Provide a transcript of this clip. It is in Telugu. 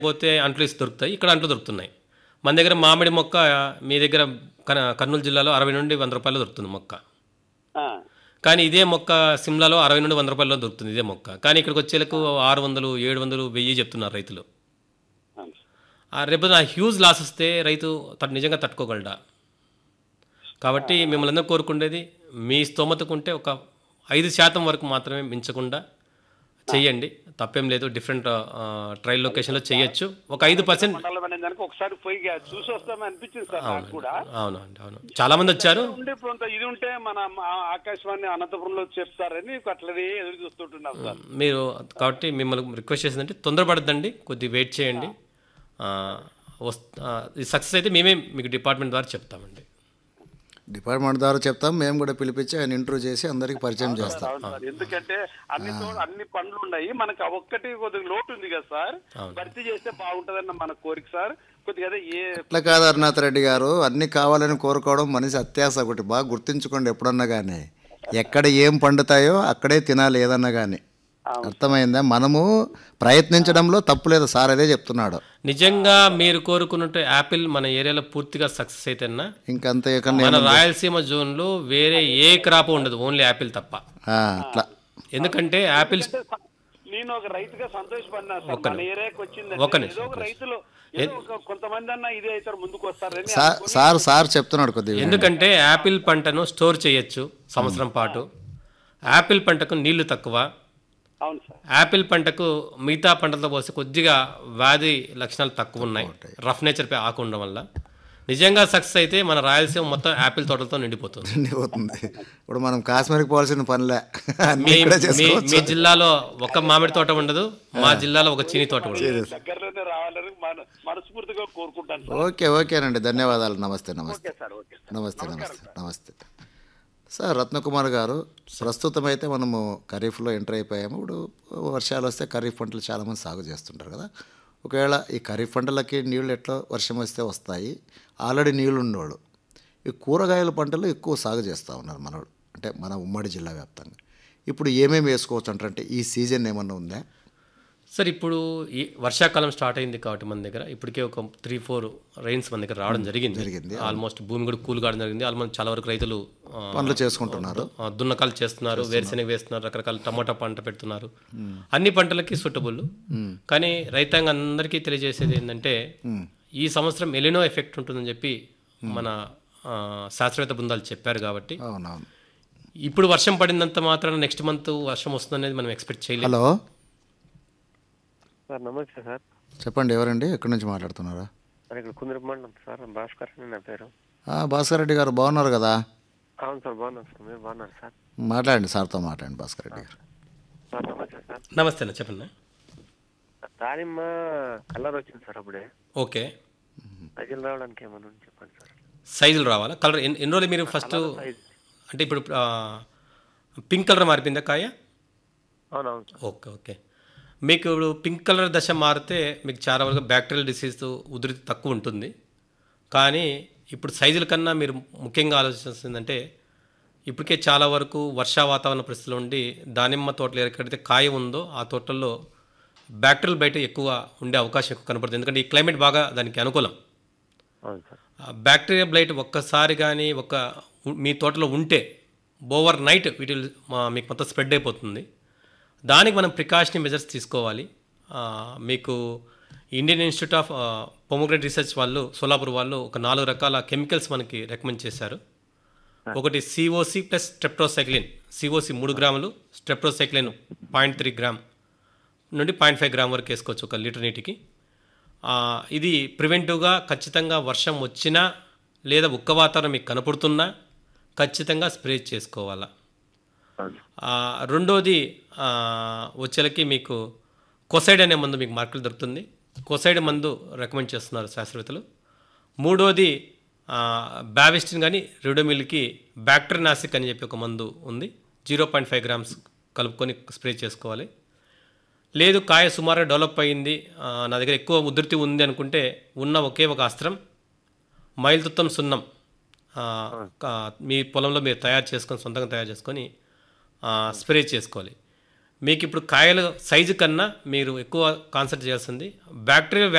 పోతే అంట్లు ఇసి దొరుకుతాయి. ఇక్కడ అంట్లు దొరుకుతున్నాయి. మన దగ్గర మామిడి మొక్క మీ దగ్గర కర్నూలు జిల్లాలో 60 నుండి 100 రూపాయల్లో దొరుకుతుంది మొక్క. ఆ, కానీ ఇదే మొక్క సిమ్లాలో 60 నుండి 100 రూపాయల్లో దొరుకుతుంది ఇదే మొక్క. కానీ ఇక్కడికి వచ్చేలకు 600, 700, 1000 చెప్తున్నారు రైతులు. అవును. రేపు హ్యూజ్ లాస్ వస్తే రైతు నిజంగా తట్టుకోగలడా? కాబట్టి మిమ్మల్ని అందరూ కోరుకుండేది మీ స్తోమతకుంటే ఒక 5% వరకు మాత్రమే మించకుండా చెయ్యండి. తప్పేం లేదు. డిఫరెంట్ ట్రయల్ లొకేషన్లో చేయొచ్చు. ఒక 5%. మండలం అనే దానికి ఒకసారి పోయి చూసి వస్తామని అనిపించింది సార్ నాకు కూడా. అవునండి, అవును. చాలా మంది వచ్చారు. ఉండే కొంత ఇది ఉంటే మన ఆకాశవాణి అనంతపురంలో చెప్తారని అట్లనే ఎదురు చూస్తుంటున్నాం సార్. మీరు కాబట్టి మిమ్మల్ని రిక్వెస్ట్ చేసిందంటే తొందరపడద్దండి, కొద్దిగా వెయిట్ చేయండి. ఇది సక్సెస్ అయితే మేమే మీకు డిపార్ట్మెంట్ ద్వారా చెప్తామండి. డిపార్ట్మెంట్ ద్వారా చెప్తాం, మేము కూడా పిలిపించి ఆయన ఇంటర్వ్యూ చేసి అందరికి పరిచయం చేస్తాం. అవును సార్. ఎందుకంటే అన్ని పనులు ఉన్నాయి, మనకు ఆ ఒక్కటి కొద్దిగా లోటు ఉంది కదా సార్. భర్తీ చేస్తే బాగుంటదన్న మన కోరిక సార్. కొద్దిగా అదే అట్లా కాదు హరినాథ్ రెడ్డి గారు, అన్ని కావాలని కోరుకోవడం మనిషి అత్యాస. ఒకటి బాగా గుర్తుంచుకోండి, ఎప్పుడన్నా కానీ ఎక్కడ ఏం పండుతాయో అక్కడే తినాలి ఏదన్నా కానీ. అర్థమైందా? మనము ప్రయత్నించడంలో తప్పు లేదు సార్, అదే చెప్తున్నాడు. నిజంగా మీరు కోరుకున్నట్టు యాపిల్ మన ఏరియాలో పూర్తిగా సక్సెస్ అయితేనా ఇంకంత మన రాయలసీమ జోన్లో వేరే ఏ క్రాప్ ఉండదు, ఓన్లీ యాపిల్ తప్ప. అట్లా ఎందుకంటే యాపిల్ నేను ఒక రైతుగా సంతోషపడినా సార్. మన ఏరియాకి వచ్చింది ఒక్క నిమిషం, ఏదో ఒక రైతులు కొంతమంది అన్న ఇదే అవుతారు ముందుకు వస్తారని. సార్ చెప్తున్నాడు కొద్దిగా. ఎందుకంటే యాపిల్ పంటను స్టోర్ చేయొచ్చు సంవత్సరం పాటు. యాపిల్ పంటకు నీళ్లు తక్కువ. అవును సార్. యాపిల్ పంటకు మిగతా పంటలతో పోస్తే కొద్దిగా వ్యాధి లక్షణాలు తక్కువ ఉన్నాయి, రఫ్ నేచర్ పై ఆకు ఉండడం వల్ల. నిజంగా సక్సెస్ అయితే మన రాయలసీమ మొత్తం యాపిల్ తోటలతో నిండిపోతుంది. ఇప్పుడు మనం కాశ్మీర్కి పోవాల్సిన పనిలే. మీ జిల్లాలో ఒక మామిడి తోట ఉండదు, మా జిల్లాలో ఒక చీని తోట ఉండదు. దగ్గరలోనే రావాలని మనస్ఫూర్తిగా కోరుకుంటాను. ఓకేనండి, ధన్యవాదాలు. నమస్తే. Okay sir. Okay sir. నమస్తే సార్. రత్నకుమార్ గారు, ప్రస్తుతం అయితే మనము ఖరీఫ్లో ఎంటర్ అయిపోయాము. ఇప్పుడు వర్షాలు వస్తే ఖరీఫ్ పంటలు చాలామంది సాగు చేస్తుంటారు కదా. ఒకవేళ ఈ ఖరీఫ్ పంటలకి నీళ్ళు ఎట్లా వర్షం వస్తే వస్తాయి, ఆల్రెడీ నీళ్ళు ఉన్నవాడు ఈ కూరగాయల పంటలు ఎక్కువ సాగు చేస్తూ ఉన్నారు మనోడు, అంటే మన ఉమ్మడి జిల్లా వ్యాప్తంగా. ఇప్పుడు ఏమేమి వేసుకోవచ్చు అంటే ఈ సీజన్ ఏమన్నా ఉందా సార్? ఇప్పుడు ఈ వర్షాకాలం స్టార్ట్ అయింది కాబట్టి మన దగ్గర ఇప్పటికే ఒక 3-4 రైన్స్ మన దగ్గర రావడం జరిగింది. ఆల్మోస్ట్ భూమి కూడా కూల్ కావడం జరిగింది. ఆల్మోస్ట్ చాలా వరకు రైతులు పనులు చేసుకుంటున్నారు, దున్నకాలు చేస్తున్నారు, వేరుశెనగ వేస్తున్నారు, రకరకాల టమోటా పంట పెడుతున్నారు. అన్ని పంటలకి సూటబుల్. కానీ రైతాంగం అందరికీ తెలియజేసేది ఏంటంటే ఈ సంవత్సరం ఎలినో ఎఫెక్ట్ ఉంటుందని చెప్పి మన శాస్త్రవేత్త బృందాలు చెప్పారు. కాబట్టి ఇప్పుడు వర్షం పడినంత మాత్రాన నెక్స్ట్ మంత్ వర్షం వస్తుందనేది మనం ఎక్స్పెక్ట్ చేయలేదు. హలో సార్, నమస్తే సార్. చెప్పండి, ఎవరండి, ఎక్కడి నుంచి మాట్లాడుతున్నారా? సార్, ఇక్కడ కుందరపు మండలం సార్, భాస్కర్ అని నా పేరు. భాస్కర్ రెడ్డి గారు బాగున్నారు కదా? అవును సార్, బాగున్నాను సార్. మీరు బాగున్నారు సార్? మాట్లాడండి, సార్తో మాట్లాడండి భాస్కర్ రెడ్డి గారు. సార్ నమస్తే సార్. నమస్తే అన్న, చెప్పండి. దానిమ్మ కలర్ వచ్చింది సార్ అప్పుడే. ఓకే, సైజులు రావడానికి ఏమన్నా చెప్పండి సార్. సైజులు రావాలా? కలర్ ఎన్ని రోజులు మీరు ఫస్ట్ అంటే ఇప్పుడు పింక్ కలర్ మారిపోయిందా కాయ? అవునవును సార్. ఓకే. మీకు ఇప్పుడు పింక్ కలర్ దశ మారితే మీకు చాలా వరకు బ్యాక్టీరియల్ డిసీజ్ ఉధృతి తక్కువ ఉంటుంది. కానీ ఇప్పుడు సైజుల కన్నా మీరు ముఖ్యంగా ఆలోచించాల్సిందంటే ఇప్పటికే చాలా వరకు వర్షా వాతావరణ పరిస్థితుల్లో ఉండి దానిమ్మ తోటలు ఎక్కడైతే కాయ ఉందో ఆ తోటల్లో బ్యాక్టీరియల్ బయట ఎక్కువ ఉండే అవకాశం ఎక్కువ కనపడుతుంది. ఎందుకంటే ఈ క్లైమేట్ బాగా దానికి అనుకూలం. అవును సార్. బ్యాక్టీరియా బ్లైట్ ఒక్కసారి కానీ మీ తోటలో ఉంటే ఓవర్ నైట్ మీకు మొత్తం స్ప్రెడ్ అయిపోతుంది. దానికి మనం ప్రికాషనరీ మెజర్స్ తీసుకోవాలి. మీకు Indian institute of pomegranate research వాళ్ళు, సోలాపూర్ వాళ్ళు ఒక 4 రకాల కెమికల్స్ మనకి రికమెండ్ చేశారు. ఒకటి COC ప్లస్ స్ట్రెప్టోసైక్లిన్. COC 3 గ్రాములు, స్ట్రెప్టోసైక్లిన్ 0.3 గ్రామ్ నుండి 0.5 గ్రామ్ వరకు వేసుకోవచ్చు 1 లీటర్ నీటికి. ఇది ప్రివెంటివ్గా ఖచ్చితంగా వర్షం వచ్చినా లేదా ఉక్క వాతావరణం మీకు కనపడుతున్నా ఖచ్చితంగా స్ప్రే చేసుకోవాలా. రెండోది వచ్చేలకి మీకు కొసైడ్ అనే మందు మీకు మార్కెట్లో దొరుకుతుంది. కొసైడ్ మందు రికమెండ్ చేస్తున్నారు శాస్త్రవేత్తలు. మూడోది బ్యావిస్టిన్ కానీ రిడోమిల్కి బ్యాక్టీరియానాసిక్ అని చెప్పి ఒక మందు ఉంది. 0.5 గ్రామ్స్ కలుపుకొని స్ప్రే చేసుకోవాలి. లేదు కాయ సుమారుగా డెవలప్ అయ్యింది, నా దగ్గర ఎక్కువ ఉధృతి ఉంది అనుకుంటే ఉన్న ఒకే ఒక అస్త్రం మైలుతుత్తం సున్నం మీ పొలంలో మీరు సొంతంగా తయారు చేసుకొని స్ప్రే చేసుకోవాలి. మీకు ఇప్పుడు కాయల సైజు కన్నా మీరు ఎక్కువ కాన్సన్ట్రేట్ చేయాల్సింది బ్యాక్టీరియల్